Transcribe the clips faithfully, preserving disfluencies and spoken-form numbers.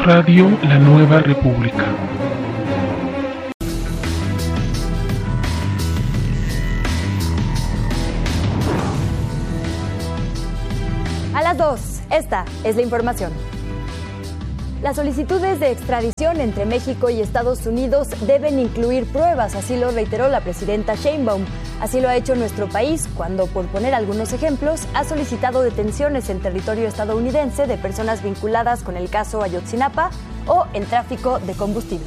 Radio La Nueva República. A las dos, esta es la información. Las solicitudes de extradición entre México y Estados Unidos deben incluir pruebas, así lo reiteró la presidenta Sheinbaum. Así lo ha hecho nuestro país cuando, por poner algunos ejemplos, ha solicitado detenciones en territorio estadounidense de personas vinculadas con el caso Ayotzinapa o el tráfico de combustible.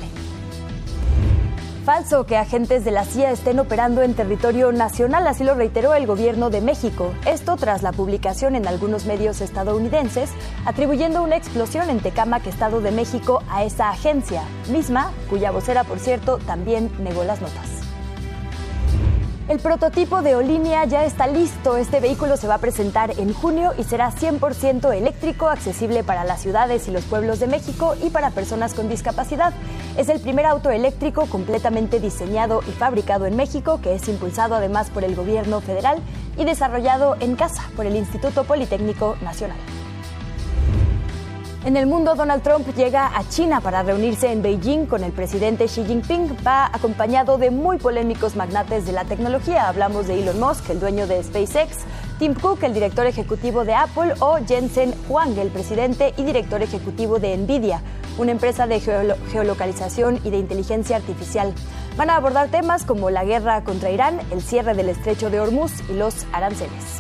Falso que agentes de la C I A estén operando en territorio nacional, así lo reiteró el gobierno de México. Esto tras la publicación en algunos medios estadounidenses, atribuyendo una explosión en Tecámac, Estado de México, a esa agencia, misma cuya vocera, por cierto, también negó las notas. El prototipo de Olinia ya está listo. Este vehículo se va a presentar en junio y será cien por ciento eléctrico, accesible para las ciudades y los pueblos de México y para personas con discapacidad. Es el primer auto eléctrico completamente diseñado y fabricado en México, que es impulsado además por el gobierno federal y desarrollado en casa por el Instituto Politécnico Nacional. En el mundo, Donald Trump llega a China para reunirse en Beijing con el presidente Xi Jinping. Va acompañado de muy polémicos magnates de la tecnología. Hablamos de Elon Musk, el dueño de SpaceX, Tim Cook, el director ejecutivo de Apple, o Jensen Huang, el presidente y director ejecutivo de Nvidia, una empresa de geolo- geolocalización y de inteligencia artificial. Van a abordar temas como la guerra contra Irán, el cierre del estrecho de Hormuz y los aranceles.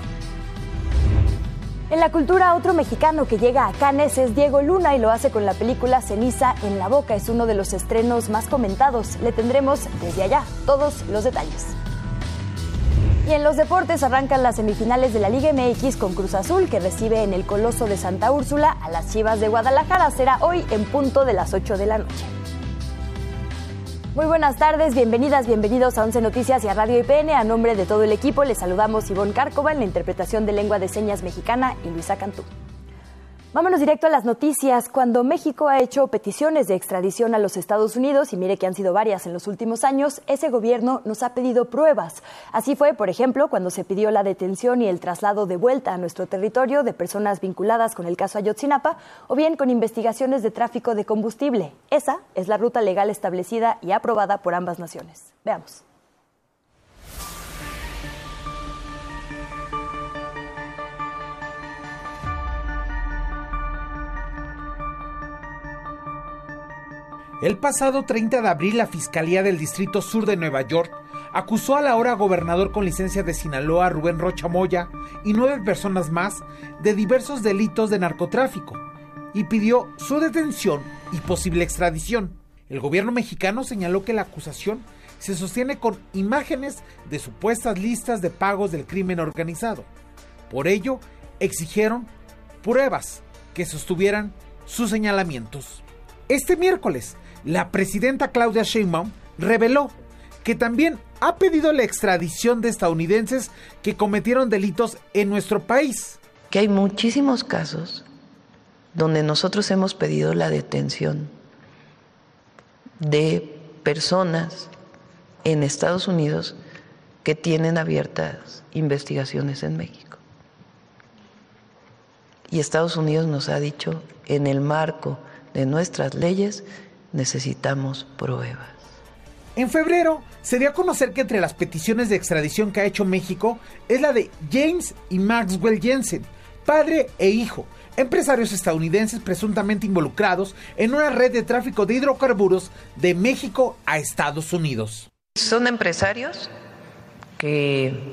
En la cultura, otro mexicano que llega a Cannes es Diego Luna y lo hace con la película Ceniza en la boca. Es uno de los estrenos más comentados. Le tendremos desde allá todos los detalles. Y en los deportes arrancan las semifinales de la Liga M X con Cruz Azul, que recibe en el Coloso de Santa Úrsula a las Chivas de Guadalajara. Será hoy en punto de las ocho de la noche. Muy buenas tardes, bienvenidas, bienvenidos a once Noticias y a Radio I P N. A nombre de todo el equipo les saludamos Ivonne Cárcova en la interpretación de lengua de señas mexicana y Luisa Cantú. Vámonos directo a las noticias. Cuando México ha hecho peticiones de extradición a los Estados Unidos, y mire que han sido varias en los últimos años, ese gobierno nos ha pedido pruebas. Así fue, por ejemplo, cuando se pidió la detención y el traslado de vuelta a nuestro territorio de personas vinculadas con el caso Ayotzinapa, o bien con investigaciones de tráfico de combustible. Esa es la ruta legal establecida y aprobada por ambas naciones. Veamos. El pasado treinta de abril, la Fiscalía del Distrito Sur de Nueva York acusó al ahora gobernador con licencia de Sinaloa, Rubén Rocha Moya, y nueve personas más de diversos delitos de narcotráfico y pidió su detención y posible extradición. El gobierno mexicano señaló que la acusación se sostiene con imágenes de supuestas listas de pagos del crimen organizado. Por ello, exigieron pruebas que sostuvieran sus señalamientos. Este miércoles, la presidenta Claudia Sheinbaum reveló que también ha pedido la extradición de estadounidenses que cometieron delitos en nuestro país. Que hay muchísimos casos donde nosotros hemos pedido la detención de personas en Estados Unidos que tienen abiertas investigaciones en México. Y Estados Unidos nos ha dicho, en el marco de nuestras leyes, necesitamos pruebas. En febrero se dio a conocer que entre las peticiones de extradición que ha hecho México es la de James y Maxwell Jensen, padre e hijo, empresarios estadounidenses presuntamente involucrados en una red de tráfico de hidrocarburos de México a Estados Unidos. Son empresarios que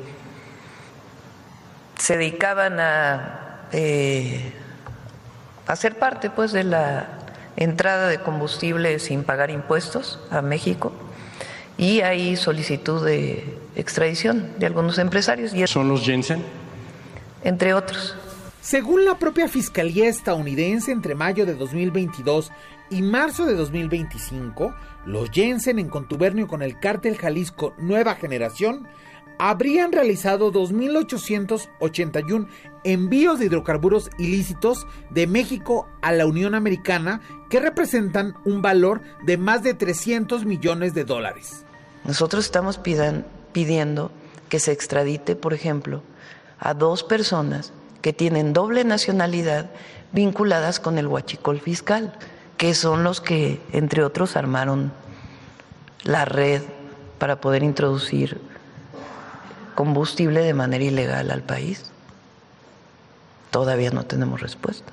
se dedicaban a eh, hacer parte, pues, de la entrada de combustible sin pagar impuestos a México, y hay solicitud de extradición de algunos empresarios. Y ¿Son los Jensen? Entre otros. Según la propia Fiscalía estadounidense, entre mayo de dos mil veintidós y marzo de dos mil veinticinco, los Jensen, en contubernio con el cártel Jalisco Nueva Generación, habrían realizado dos mil ochocientos ochenta y uno envíos de hidrocarburos ilícitos de México a la Unión Americana, que representan un valor de más de trescientos millones de dólares. Nosotros estamos pidan, pidiendo que se extradite, por ejemplo, a dos personas que tienen doble nacionalidad vinculadas con el huachicol fiscal, que que son los que, entre otros, armaron la red para poder introducir combustible de manera ilegal al país. Todavía no tenemos respuesta.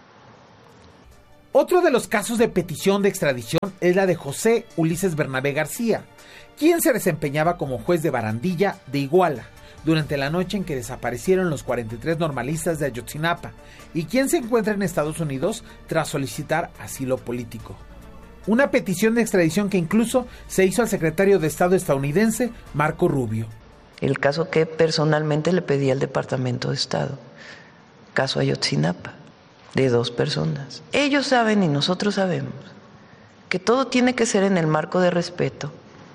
Otro de los casos de petición de extradición es la de José Ulises Bernabé García, quien se desempeñaba como juez de barandilla de Iguala durante la noche en que desaparecieron los cuarenta y tres normalistas de Ayotzinapa y quien se encuentra en Estados Unidos tras solicitar asilo político. Una petición de extradición que incluso se hizo al secretario de Estado estadounidense, Marco Rubio. El caso que personalmente le pedí al Departamento de Estado, caso Ayotzinapa, de dos personas. Ellos saben y nosotros sabemos que todo tiene que ser en el marco de respeto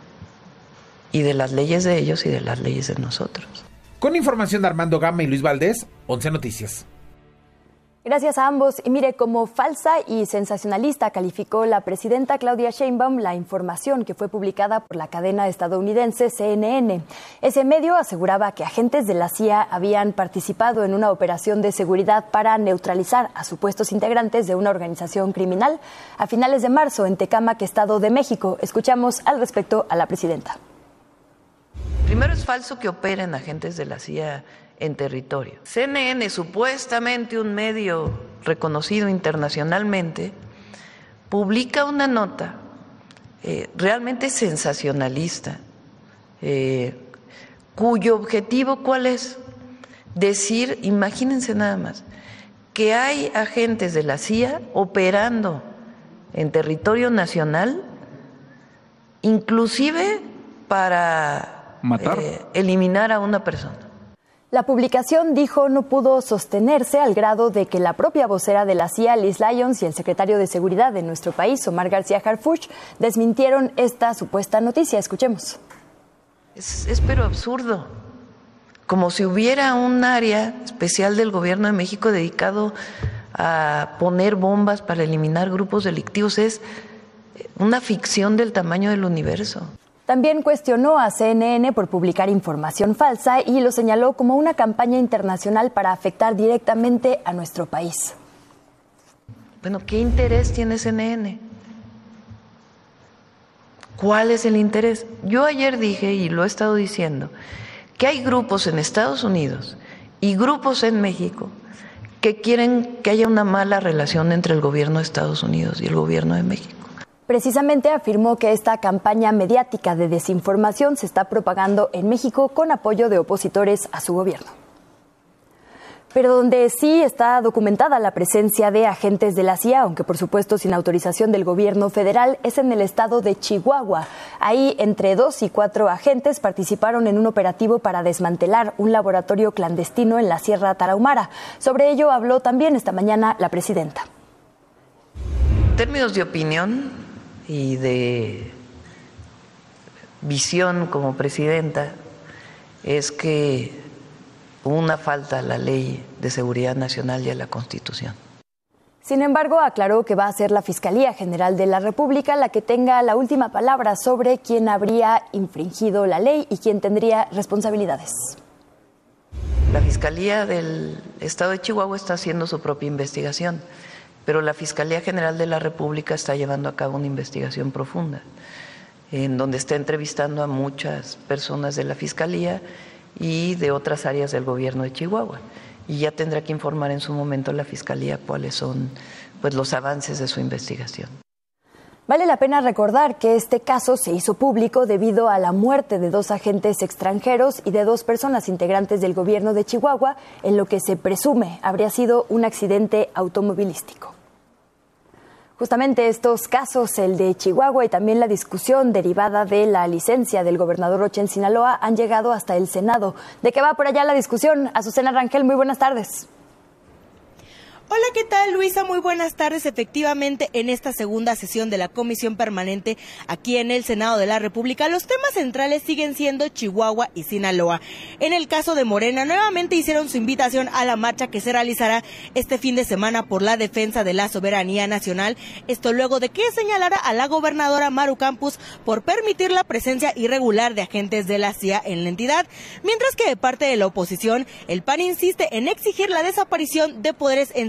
y de las leyes de ellos y de las leyes de nosotros. Con información de Armando Gama y Luis Valdés, once Noticias. Gracias a ambos. Y mire, como falsa y sensacionalista calificó la presidenta Claudia Sheinbaum la información que fue publicada por la cadena estadounidense C N N. Ese medio aseguraba que agentes de la C I A habían participado en una operación de seguridad para neutralizar a supuestos integrantes de una organización criminal a finales de marzo en Tecámac, Estado de México. Escuchamos al respecto a la presidenta. Primero, es falso que operen agentes de la C I A en territorio. C N N, supuestamente un medio reconocido internacionalmente, publica una nota eh, realmente sensacionalista, eh, cuyo objetivo, ¿cuál es? Decir, imagínense nada más, que hay agentes de la C I A operando en territorio nacional, inclusive para matar, eh, eliminar a una persona. La publicación, dijo, no pudo sostenerse al grado de que la propia vocera de la C I A, Liz Lyons, y el secretario de Seguridad de nuestro país, Omar García Harfuch, desmintieron esta supuesta noticia. Escuchemos. Es, es pero absurdo. Como si hubiera un área especial del gobierno de México dedicado a poner bombas para eliminar grupos delictivos. Es una ficción del tamaño del universo. También cuestionó a C N N por publicar información falsa y lo señaló como una campaña internacional para afectar directamente a nuestro país. Bueno, ¿qué interés tiene C N N? ¿Cuál es el interés? Yo ayer dije, y lo he estado diciendo, que hay grupos en Estados Unidos y grupos en México que quieren que haya una mala relación entre el gobierno de Estados Unidos y el gobierno de México. Precisamente afirmó que esta campaña mediática de desinformación se está propagando en México con apoyo de opositores a su gobierno. Pero donde sí está documentada la presencia de agentes de la C I A, aunque por supuesto sin autorización del gobierno federal, es en el estado de Chihuahua. Ahí entre dos y cuatro agentes participaron en un operativo para desmantelar un laboratorio clandestino en la Sierra Tarahumara. Sobre ello habló también esta mañana la presidenta. En términos de opinión y de visión como presidenta, es que hubo una falta a la Ley de Seguridad Nacional y a la Constitución. Sin embargo, aclaró que va a ser la Fiscalía General de la República la que tenga la última palabra sobre quién habría infringido la ley y quién tendría responsabilidades. La Fiscalía del Estado de Chihuahua está haciendo su propia investigación, pero la Fiscalía General de la República está llevando a cabo una investigación profunda, en donde está entrevistando a muchas personas de la Fiscalía y de otras áreas del gobierno de Chihuahua. Y ya tendrá que informar en su momento la Fiscalía cuáles son, pues, los avances de su investigación. Vale la pena recordar que este caso se hizo público debido a la muerte de dos agentes extranjeros y de dos personas integrantes del gobierno de Chihuahua, en lo que se presume habría sido un accidente automovilístico. Justamente estos casos, el de Chihuahua y también la discusión derivada de la licencia del gobernador Rocha en Sinaloa, han llegado hasta el Senado. ¿De qué va por allá la discusión? Azucena Rangel, muy buenas tardes. Hola, ¿qué tal, Luisa? Muy buenas tardes. Efectivamente, en esta segunda sesión de la Comisión Permanente aquí en el Senado de la República, los temas centrales siguen siendo Chihuahua y Sinaloa. En el caso de Morena, nuevamente hicieron su invitación a la marcha que se realizará este fin de semana por la defensa de la soberanía nacional. Esto luego de que señalara a la gobernadora Maru Campos por permitir la presencia irregular de agentes de la C I A en la entidad. Mientras que de parte de la oposición, el P A N insiste en exigir la desaparición de poderes en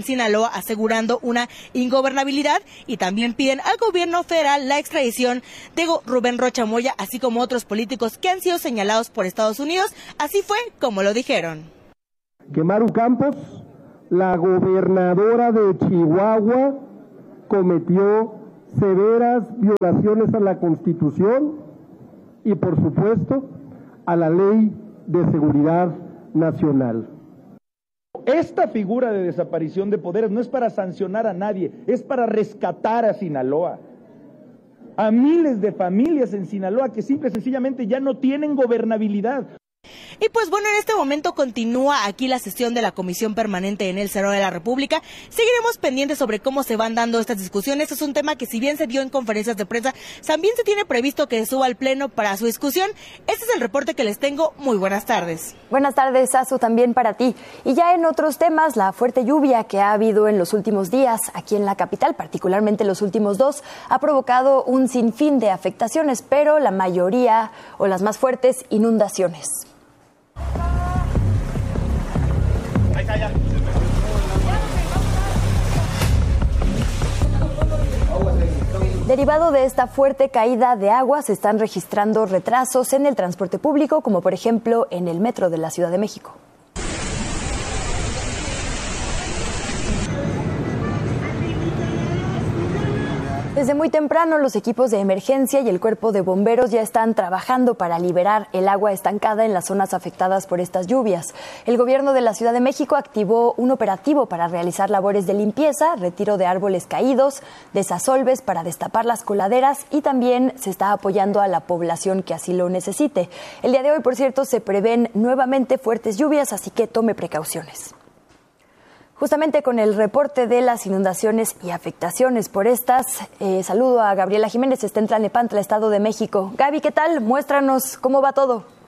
Sinaloa, asegurando una ingobernabilidad, y también piden al gobierno federal la extradición de Rubén Rocha Moya, así como otros políticos que han sido señalados por Estados Unidos. Así fue como lo dijeron. Que Maru Campos, la gobernadora de Chihuahua, cometió severas violaciones a la Constitución y, por supuesto, a la Ley de Seguridad Nacional. Esta figura de desaparición de poderes no es para sancionar a nadie, es para rescatar a Sinaloa, a miles de familias en Sinaloa que simple y sencillamente ya no tienen gobernabilidad. Y pues bueno, en este momento continúa aquí la sesión de la Comisión Permanente en el Senado de la República. Seguiremos pendientes sobre cómo se van dando estas discusiones. Es un tema que, si bien se dio en conferencias de prensa, también se tiene previsto que suba al Pleno para su discusión. Este es el reporte que les tengo. Muy buenas tardes. Buenas tardes, Azu, también para ti. Y ya en otros temas, la fuerte lluvia que ha habido en los últimos días aquí en la capital, particularmente los últimos dos, ha provocado un sinfín de afectaciones, pero la mayoría, o las más fuertes, inundaciones. Derivado de esta fuerte caída de agua, se están registrando retrasos en el transporte público, como por ejemplo en el metro de la Ciudad de México. Desde muy temprano, los equipos de emergencia y el cuerpo de bomberos ya están trabajando para liberar el agua estancada en las zonas afectadas por estas lluvias. El gobierno de la Ciudad de México activó un operativo para realizar labores de limpieza, retiro de árboles caídos, desasolves para destapar las coladeras, y también se está apoyando a la población que así lo necesite. El día de hoy, por cierto, se prevén nuevamente fuertes lluvias, así que tome precauciones. Justamente con el reporte de las inundaciones y afectaciones por estas, eh, saludo a Gabriela Jiménez, está en Tlalnepantla, Estado de México. Gaby, ¿qué tal? Muéstranos cómo va todo.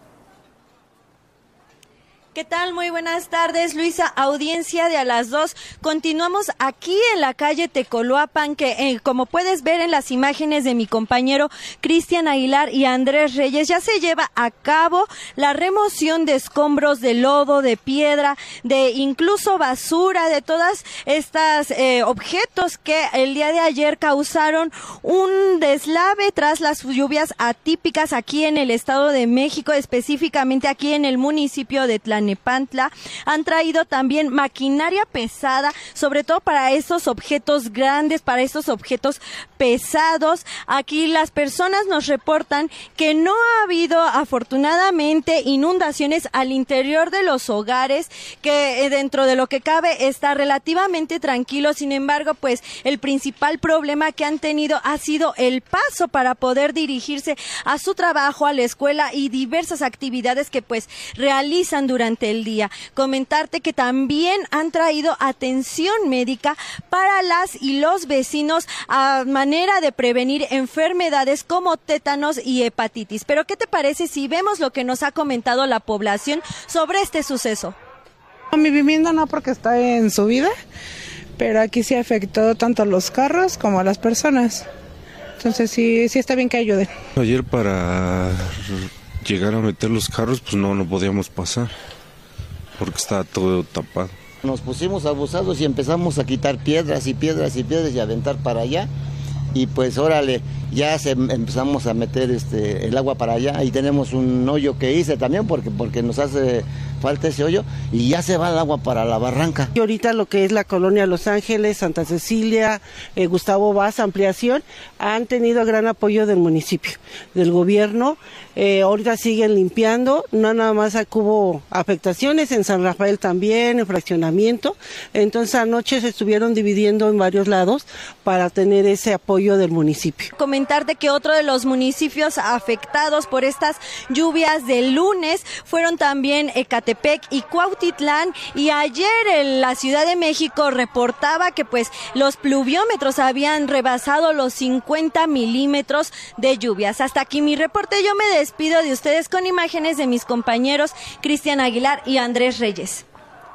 ¿Qué tal? Muy buenas tardes, Luisa, audiencia de A las dos. Continuamos aquí en la calle Tecoloapan, que eh, como puedes ver en las imágenes de mi compañero Cristian Aguilar y Andrés Reyes, ya se lleva a cabo la remoción de escombros, de lodo, de piedra, de incluso basura, de todas estas eh, objetos que el día de ayer causaron un deslave tras las lluvias atípicas aquí en el Estado de México, específicamente aquí en el municipio de Tlalnepantla. Han traído también maquinaria pesada, sobre todo para estos objetos grandes, para estos objetos pesados. Aquí las personas nos reportan que no ha habido afortunadamente inundaciones al interior de los hogares, que dentro de lo que cabe está relativamente tranquilo. Sin embargo, pues el principal problema que han tenido ha sido el paso para poder dirigirse a su trabajo, a la escuela y diversas actividades que pues realizan durante el día. Comentarte que también han traído atención médica para las y los vecinos a manera de prevenir enfermedades como tétanos y hepatitis. Pero ¿qué te parece si vemos lo que nos ha comentado la población sobre este suceso? Mi vivienda no, porque está en subida, pero aquí sí afectó tanto a los carros como a las personas. Entonces sí, sí está bien que ayuden. Ayer para llegar a meter los carros, pues no, no podíamos pasar, porque estaba todo tapado. Nos pusimos abusados y empezamos a quitar piedras y piedras y piedras y aventar para allá, y pues órale, ya se empezamos a meter este el agua para allá, y tenemos un hoyo que hice también porque porque nos hace falta ese hoyo, y ya se va el agua para la barranca. Y ahorita lo que es la colonia Los Ángeles, Santa Cecilia, eh, Gustavo Vaz, ampliación, han tenido gran apoyo del municipio, del gobierno. Eh, ahorita siguen limpiando, no nada más hubo afectaciones, en San Rafael también, en fraccionamiento. Entonces anoche se estuvieron dividiendo en varios lados para tener ese apoyo del municipio. Comentarte que otro de los municipios afectados por estas lluvias del lunes fueron también Ecatepec y Cuautitlán, y ayer en la Ciudad de México reportaba que pues los pluviómetros habían rebasado los cincuenta milímetros de lluvias. Hasta aquí mi reporte, yo me despido de ustedes con imágenes de mis compañeros Cristian Aguilar y Andrés Reyes.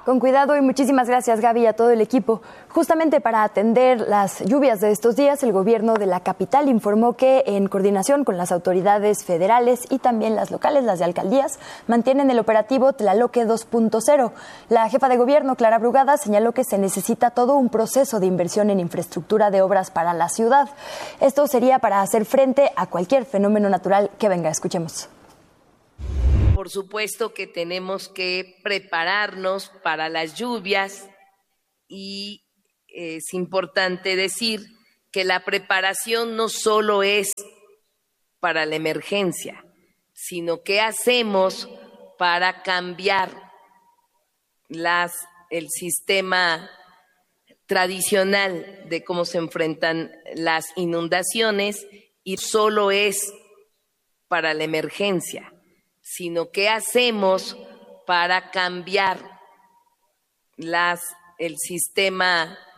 Con cuidado y muchísimas gracias, Gaby, y a todo el equipo. Justamente para atender las lluvias de estos días, el gobierno de la capital informó que, en coordinación con las autoridades federales y también las locales, las de alcaldías, mantienen el operativo Tlaloque dos punto cero. La jefa de gobierno, Clara Brugada, señaló que se necesita todo un proceso de inversión en infraestructura de obras para la ciudad. Esto sería para hacer frente a cualquier fenómeno natural que venga. Escuchemos. Por supuesto que tenemos que prepararnos para las lluvias y es importante decir que la preparación no solo es para la emergencia, sino qué hacemos para cambiar las, el sistema tradicional de cómo se enfrentan las inundaciones, y solo es para la emergencia, sino qué hacemos para cambiar las, el sistema